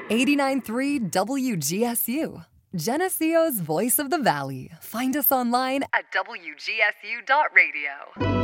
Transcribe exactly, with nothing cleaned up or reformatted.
eighty-nine point three W G S U, Geneseo's Voice of the Valley. Find us online at W G S U dot radio.